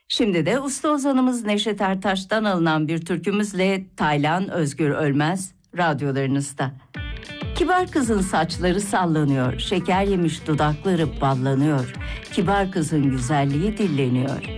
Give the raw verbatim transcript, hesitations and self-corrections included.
Şimdi de usta ozanımız Neşet Ertaş'tan alınan bir türkümüzle Taylan Özgür Ölmez radyolarınızda. Kibar kızın saçları sallanıyor, şeker yemiş dudakları ballanıyor. Kibar kızın güzelliği dilleniyor.